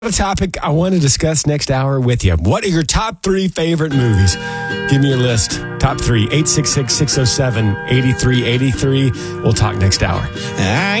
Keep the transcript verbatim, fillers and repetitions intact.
A topic I want to discuss next hour with you. What are your top three favorite movies? Give me your list. Top three. eight six six, six oh seven, eight three eight three. We'll talk next hour. I